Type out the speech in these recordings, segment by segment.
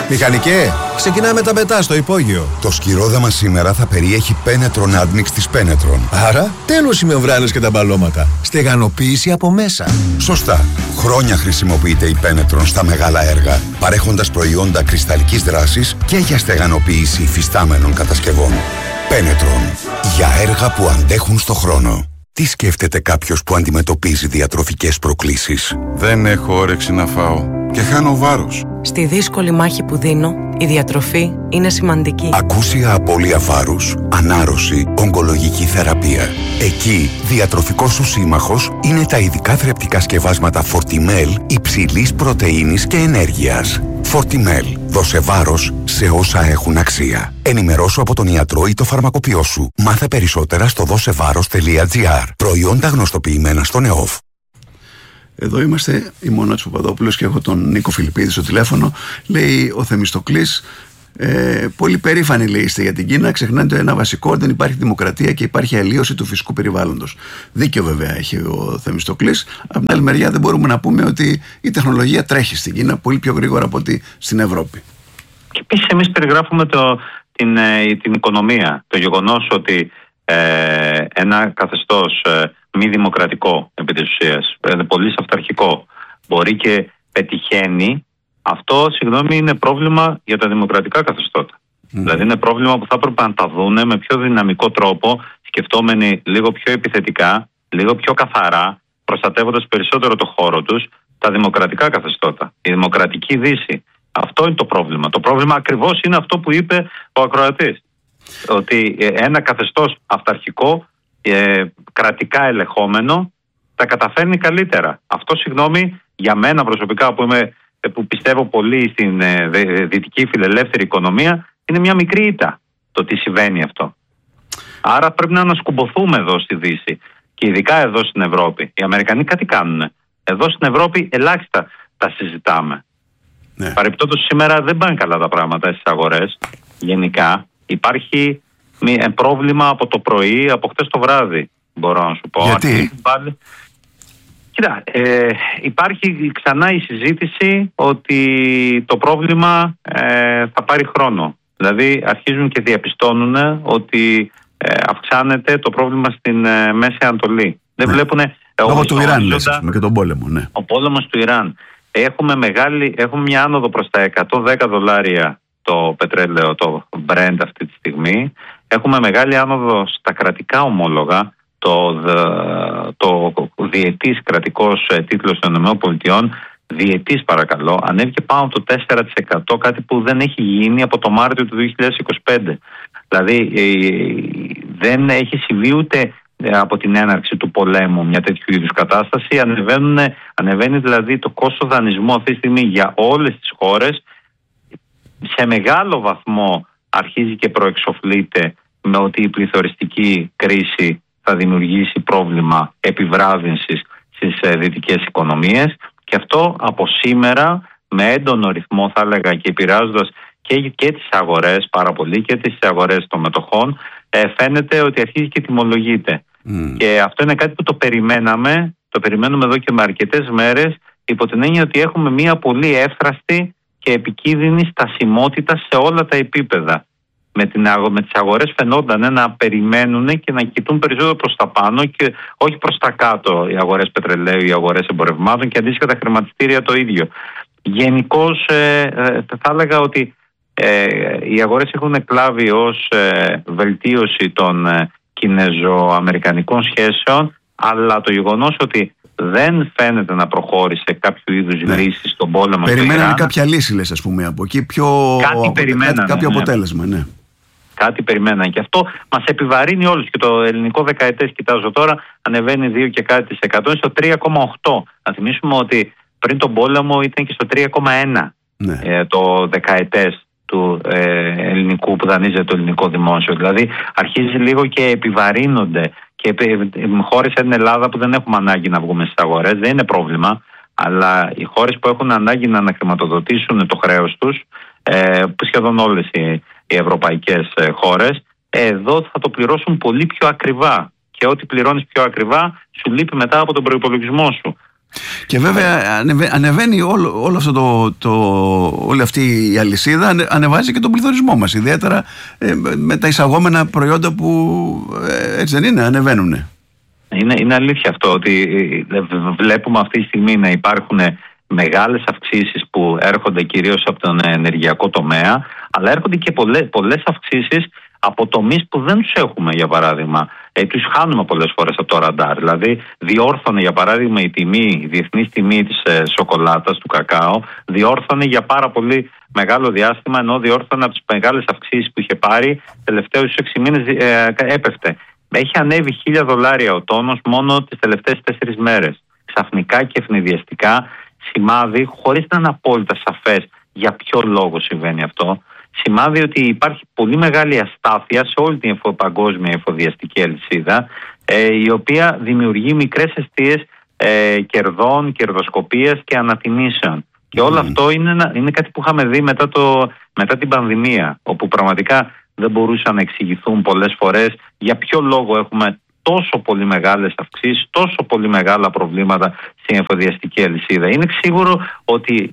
Μηχανικέ, ξεκινάμε με τα μετά στο υπόγειο. Το σκυρόδεμα σήμερα θα περιέχει Penetron Admix της Penetron. Άρα, τέλος οι μεμβράνες και τα μπαλώματα. Στεγανοποίηση από μέσα. Σωστά. Χρόνια χρησιμοποιείται η Penetron στα μεγάλα έργα, παρέχοντας προϊόντα κρυσταλλικής δράσης και για στεγανοποίηση υφιστάμενων κατασκευών. Penetron. Για έργα που αντέχουν στο χρόνο. Τι σκέφτεται κάποιος που αντιμετωπίζει διατροφικές προκλήσεις? Δεν έχω όρεξη να φάω και χάνω βάρος. Στη δύσκολη μάχη που δίνω, η διατροφή είναι σημαντική. Ακούσια απώλεια βάρους, ανάρρωση, ογκολογική θεραπεία. Εκεί, διατροφικός σου σύμμαχος είναι τα ειδικά θρεπτικά σκευάσματα Fortimel υψηλής πρωτεΐνης και ενέργειας. Fortimel. Δώσε βάρος σε όσα έχουν αξία. Ενημερώσου από τον ιατρό ή το φαρμακοποιό σου. Μάθε περισσότερα στο δώσεβάρος.gr. Προϊόντα γνωστοποιημένα στον ΕΟΦ. Εδώ είμαστε, η Μόνα Παπαδόπουλος και έχω τον Νίκο Φιλιππίδη στο τηλέφωνο. Λέει ο Θεμιστοκλής, πολύ περήφανοι λέει είστε για την Κίνα. Ξεχνάτε ένα βασικό, δεν υπάρχει δημοκρατία και υπάρχει αλλίωση του φυσικού περιβάλλοντος. Δίκιο βέβαια έχει ο Θεμιστοκλής. Από την άλλη μεριά δεν μπορούμε να πούμε ότι η τεχνολογία τρέχει στην Κίνα πολύ πιο γρήγορα από ότι στην Ευρώπη. Και επίσης εμείς περιγράφουμε την οικονομία. Το γεγονός ότι ένα καθεστώς μη δημοκρατικό επί της ουσίας, πολύ αυταρχικό, μπορεί και πετυχαίνει, αυτό είναι πρόβλημα για τα δημοκρατικά καθεστώτα. Δηλαδή είναι πρόβλημα που θα έπρεπε να τα δούνε με πιο δυναμικό τρόπο, σκεφτόμενοι λίγο πιο επιθετικά, λίγο πιο καθαρά, προστατεύοντας περισσότερο το χώρο τους, τα δημοκρατικά καθεστώτα, η δημοκρατική Δύση. Αυτό είναι το πρόβλημα. Το πρόβλημα ακριβώς είναι αυτό που είπε ο ακροατής. Ότι ένα καθεστώς αυταρχικό, κρατικά ελεγχόμενο, τα καταφέρνει καλύτερα. Αυτό, για μένα προσωπικά που πιστεύω πολύ στην δυτική φιλελεύθερη οικονομία, είναι μια μικρή ήττα το τι συμβαίνει αυτό. Άρα πρέπει να ανασκουμποθούμε εδώ στη Δύση και ειδικά εδώ στην Ευρώπη. Οι Αμερικανοί κάτι κάνουν. Εδώ στην Ευρώπη ελάχιστα τα συζητάμε. Ναι. Παρεπτόντως σήμερα δεν πάνε καλά τα πράγματα στις αγορές. Γενικά υπάρχει πρόβλημα από το πρωί, από χτες το βράδυ, μπορώ να σου πω. Γιατί? Κοίτα, υπάρχει ξανά η συζήτηση ότι το πρόβλημα θα πάρει χρόνο. Δηλαδή αρχίζουν και διαπιστώνουν ότι αυξάνεται το πρόβλημα στην Μέση Ανατολή. Δεν βλέπουν... Λόγω του Ιράν, με και τον πόλεμο, ναι. Ο πόλεμος του Ιράν. Έχουμε μια άνοδο προς τα $110 το πετρέλαιο, το Brent αυτή τη στιγμή. Έχουμε μεγάλη άνοδο στα κρατικά ομόλογα. Το διετής κρατικός τίτλος των ΗΠΑ, διετής παρακαλώ, ανέβηκε πάνω από το 4%, κάτι που δεν έχει γίνει από το Μάρτιο του 2025. Δηλαδή δεν έχει συμβεί ούτε από την έναρξη του πολέμου μια τέτοιου είδους κατάσταση. Ανεβαίνει δηλαδή το κόστος δανεισμού αυτή τη στιγμή για όλες τις χώρες. Σε μεγάλο βαθμό αρχίζει και προεξοφλείται με ότι η πληθωριστική κρίση θα δημιουργήσει πρόβλημα επιβράδυνσης στις δυτικές οικονομίες, και αυτό από σήμερα με έντονο ρυθμό, θα έλεγα, και επηρεάζοντας και τις αγορές πάρα πολύ και τις αγορές των μετοχών, φαίνεται ότι αρχίζει και τιμολογείται. Και αυτό είναι κάτι που το περιμένουμε εδώ και με αρκετές μέρες, υπό την έννοια ότι έχουμε μια πολύ εύθραστη και επικίνδυνη στασιμότητα σε όλα τα επίπεδα. Με τις αγορές φαινόταν να περιμένουν και να κοιτούν περισσότερο προς τα πάνω και όχι προς τα κάτω, οι αγορές πετρελαίου, οι αγορές εμπορευμάτων, και αντίστοιχα τα χρηματιστήρια το ίδιο. Γενικώς θα έλεγα ότι οι αγορές έχουν εκλάβει ως βελτίωση των κινέζο-αμερικανικών σχέσεων, αλλά το γεγονός ότι δεν φαίνεται να προχώρησε κάποιο είδους λύση στον πόλεμο. Περιμένανε κάποια λύση, λες, ας πούμε, από εκεί κάποιο αποτέλεσμα, ναι. Κάτι περιμέναν, και αυτό μας επιβαρύνει όλους. Και το ελληνικό δεκαετές, κοιτάζω τώρα, ανεβαίνει 2 και κάτι %, είναι στο 3,8. Να θυμίσουμε ότι πριν τον πόλεμο ήταν και στο 3,1 το δεκαετές του ελληνικού που δανείζεται το ελληνικό δημόσιο. Δηλαδή αρχίζει λίγο και επιβαρύνονται. Και χώρες σαν την Ελλάδα που δεν έχουμε ανάγκη να βγούμε στις αγορές, δεν είναι πρόβλημα, αλλά οι χώρες που έχουν ανάγκη να αναχρηματοδοτήσουν το χρέος τους, που σχεδόν όλες οι ευρωπαϊκές χώρες, εδώ θα το πληρώσουν πολύ πιο ακριβά. Και ό,τι πληρώνεις πιο ακριβά σου λείπει μετά από τον προϋπολογισμό σου. Και βέβαια ανεβαίνει όλο αυτό όλη αυτή η αλυσίδα, ανεβάζει και τον πληθωρισμό μας, ιδιαίτερα με τα εισαγόμενα προϊόντα που έτσι δεν είναι, ανεβαίνουν. Είναι αλήθεια αυτό, ότι βλέπουμε αυτή τη στιγμή να υπάρχουν μεγάλες αυξήσεις που έρχονται κυρίως από τον ενεργειακό τομέα, αλλά έρχονται και πολλές αυξήσεις από τομείς που δεν τους έχουμε, για παράδειγμα. Τους χάνουμε πολλές φορές από το ραντάρ. Δηλαδή, διόρθωνε για παράδειγμα η διεθνής τιμή της σοκολάτας, του κακάο, διόρθωνε για πάρα πολύ μεγάλο διάστημα, ενώ διόρθωνε από τις μεγάλες αυξήσεις που είχε πάρει, τελευταίους 6 μήνες έπεφτε. Έχει ανέβει $1.000 ο τόνος μόνο τις τελευταίες 4 μέρες. Ξαφνικά και ευνηδιαστικά, σημάδι, χωρίς να είναι απόλυτα σαφές για ποιο λόγο συμβαίνει αυτό, σημάδι ότι υπάρχει πολύ μεγάλη αστάθεια σε όλη την παγκόσμια εφοδιαστική αλυσίδα, η οποία δημιουργεί μικρές αιστείες κερδών, κερδοσκοπίας και ανατιμήσεων. Και όλο αυτό είναι κάτι που είχαμε δει μετά την πανδημία, όπου πραγματικά δεν μπορούσαν να εξηγηθούν πολλές φορές για ποιο λόγο έχουμε τόσο πολύ μεγάλες αυξήσεις, τόσο πολύ μεγάλα προβλήματα στην εφοδιαστική αλυσίδα. Είναι σίγουρο ότι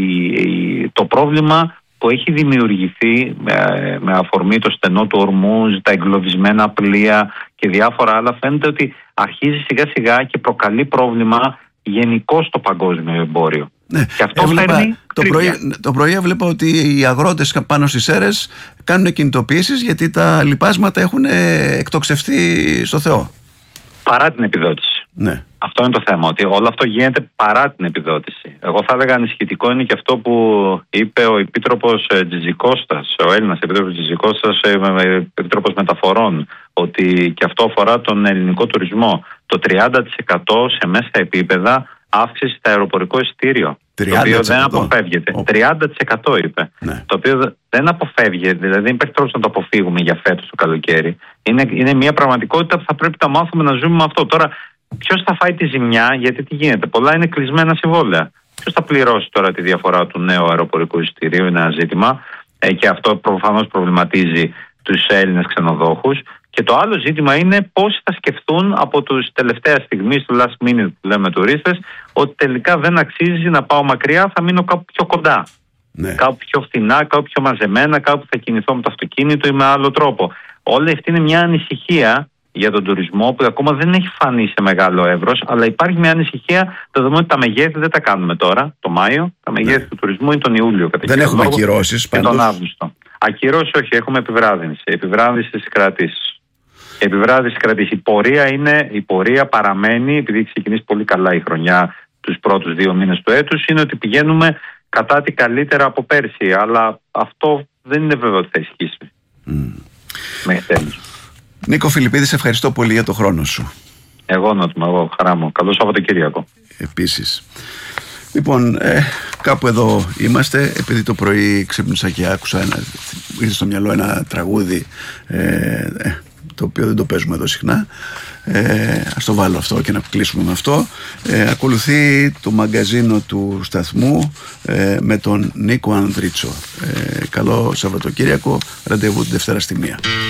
το πρόβλημα που έχει δημιουργηθεί με αφορμή το στενό του Ορμούζ, τα εγκλωβισμένα πλοία και διάφορα άλλα, φαίνεται ότι αρχίζει σιγά σιγά και προκαλεί πρόβλημα γενικώς στο παγκόσμιο εμπόριο. Ναι. Και αυτό το πρωί έβλεπα ότι οι αγρότες πάνω στις αίρες κάνουν κινητοποιήσεις, γιατί τα λιπάσματα έχουν εκτοξευτεί στο Θεό. Παρά την επιδότηση. Ναι. Αυτό είναι το θέμα, ότι όλο αυτό γίνεται παρά την επιδότηση. Εγώ θα έλεγα ανησυχητικό είναι και αυτό που είπε ο Επίτροπος Τζιζικώστας, ο Έλληνας Επίτροπος Τζιζικώστας, Επίτροπος Μεταφορών, ότι και αυτό αφορά τον ελληνικό τουρισμό. Το 30% σε μέσα επίπεδα αύξηση στο αεροπορικό εισιτήριο. Το οποίο δεν αποφεύγεται. 30% είπε. Ναι. Το οποίο δεν αποφεύγεται, δηλαδή δεν υπάρχει τρόπος να το αποφύγουμε για φέτος το καλοκαίρι. Είναι μια πραγματικότητα που θα πρέπει να μάθουμε να ζούμε με αυτό. Τώρα, ποιος θα φάει τη ζημιά, γιατί τι γίνεται? Πολλά είναι κλεισμένα συμβόλαια. Ποιος θα πληρώσει τώρα τη διαφορά του νέου αεροπορικού εισιτηρίου? Είναι ένα ζήτημα. Και αυτό προφανώς προβληματίζει τους Έλληνες ξενοδόχους. Και το άλλο ζήτημα είναι πόσοι θα σκεφτούν από τους τελευταία στιγμής, του last minute που λέμε τουρίστες, ότι τελικά δεν αξίζει να πάω μακριά, θα μείνω κάπου πιο κοντά. Ναι. Κάπου πιο φθηνά, κάπου πιο μαζεμένα, κάπου θα κινηθώ με το αυτοκίνητο ή με άλλο τρόπο. Όλη αυτή είναι μια ανησυχία για τον τουρισμό που ακόμα δεν έχει φανεί σε μεγάλο εύρος, αλλά υπάρχει μια ανησυχία δεδομένου ότι τα μεγέθη δεν τα κάνουμε τώρα, το Μάιο, τα μεγέθη του τουρισμού είναι τον Ιούλιο. Δεν έχουμε ακυρώσεις πάντως. Και τον Αύγουστο. Ακυρώσεις όχι, έχουμε επιβράδυνση. Επιβράδυνση στις κρατήσεις. Η πορεία παραμένει, επειδή έχει ξεκινήσει πολύ καλά η χρονιά τους πρώτους 2 μήνες του έτους, είναι ότι πηγαίνουμε κατά τη καλύτερα από πέρσι, αλλά αυτό δεν είναι βέβαιο ότι θα ισχύσει μέχρι τέλους. Νίκο Φιλιππίδη, σε ευχαριστώ πολύ για το χρόνο σου. Εγώ χαρά μου. Καλό Σαββατοκύριακο. Επίσης. Λοιπόν, κάπου εδώ είμαστε, επειδή το πρωί ξύπνησα και άκουσα, ήρθε στο μυαλό ένα τραγούδι, το οποίο δεν το παίζουμε εδώ συχνά. Ας το βάλω αυτό και να κλείσουμε με αυτό. Ακολουθεί το μαγκαζίνο του σταθμού με τον Νίκο Ανδρίτσο. Καλό Σαββατοκύριακο, ραντεβού τη Δευτέρα στη 1.